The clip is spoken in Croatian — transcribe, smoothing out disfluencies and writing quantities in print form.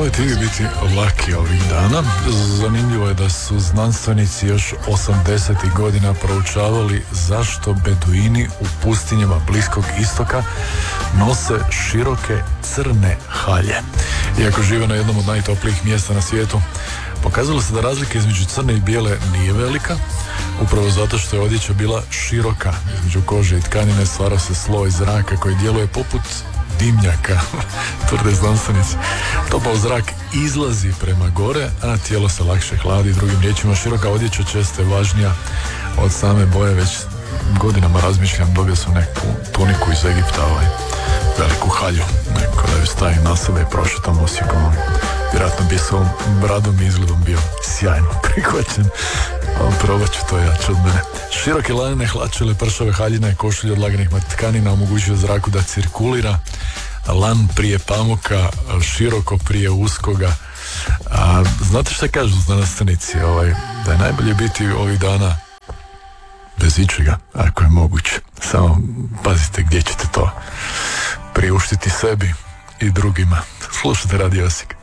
ti biti laki ovih dana. Zanimljivo je da su znanstvenici još 80. godina proučavali zašto beduini u pustinjama Bliskog istoka nose široke crne halje. Iako žive na jednom od najtoplijih mjesta na svijetu, pokazalo se da razlika između crne i bijele nije velika, upravo zato što je odjeća bila široka. Između kože i tkanine stvara se sloj zraka koji djeluje poput dimnjaka, tvrde znanstvenici. Topao zrak izlazi prema gore, a tijelo se lakše hladi. Drugim riječima, široka odjeća često je važnija od same boje. Već godinama razmišljam, dobio sam neku tuniku iz Egipta, veliku halju, neko da ju stavi na sebe i prošetam Osijekom. Vjerojatno bi s ovom bradom i izgledom bio sjajno prihvaćen. Probat ću to jače od mene. Široke lanene hlače, pršave haljine, košulje od laganih tkanina omogućuje zraku da cirkulira. Lan prije pamuka, široko prije uskoga. Znate šta kažu znanstvenici? Da je najbolje biti ovih dana bez ičega, ako je moguće. Samo pazite gdje ćete to priuštiti sebi i drugima. Slušajte Radio Osijek.